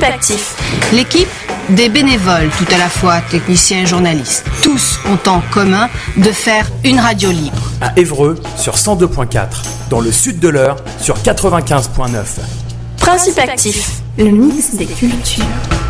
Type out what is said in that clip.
Principe Actif. L'équipe, des bénévoles tout à la fois, techniciens et journalistes. Tous ont en commun de faire une radio libre. À Évreux sur 102.4, dans le sud de l'Eure sur 95.9. Principe Actif. Le mix des cultures.